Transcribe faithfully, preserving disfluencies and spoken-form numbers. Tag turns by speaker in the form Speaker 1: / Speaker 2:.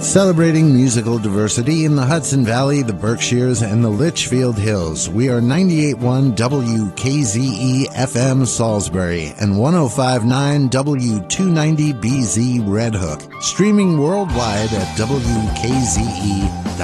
Speaker 1: Celebrating musical diversity in the Hudson Valley, the Berkshires, and the Litchfield Hills. We are ninety-eight point one W K Z E F M Salisbury and one oh five point nine W two ninety B Z Red Hook. Streaming worldwide at W K Z E dot com.